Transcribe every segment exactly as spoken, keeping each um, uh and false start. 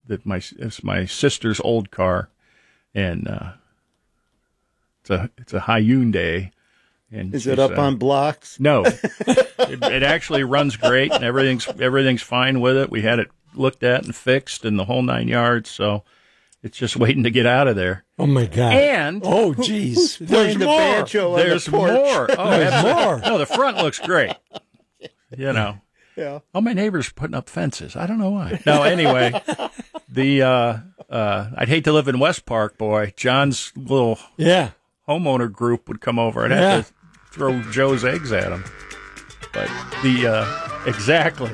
that my it's my sister's old car, and uh, it's a it's a Hyundai. And is it up uh, on blocks? No, it, it actually runs great, and everything's everything's fine with it. We had it looked at and fixed, and the whole nine yards. So it's just waiting to get out of there. Oh my God! And oh geez, who, there's the more. banjo There's on the porch? more. Oh, There's more. No, the front looks great. You know. Yeah. Oh, my neighbor's putting up fences. I don't know why. No, anyway, the uh, uh, I'd hate to live in West Park, boy. John's little Yeah. homeowner group would come over. I'd have Yeah. to throw Joe's eggs at him. But the uh, exactly,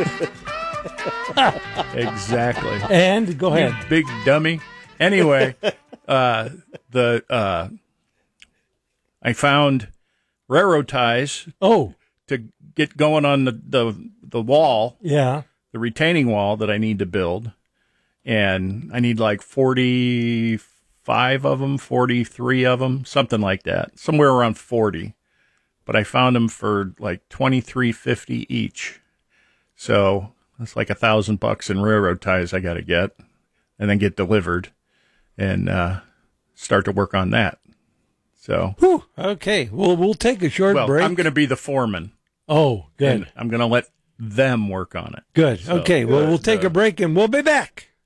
exactly. And go ahead. You big dummy. Anyway, uh, the uh, I found railroad ties Oh, to get going on the, the the wall, yeah. the retaining wall that I need to build, and I need like forty-five of them, forty-three of them, something like that, somewhere around forty. But I found them for like twenty-three fifty each, so that's like a thousand bucks in railroad ties I got to get, and then get delivered, and uh, start to work on that. So, Whew. Okay. Well, we'll take a short well, break. I'm going to be the foreman. Oh, good. And I'm going to let them work on it. Good. So, okay. Well, good, we'll take uh, a break and we'll be back.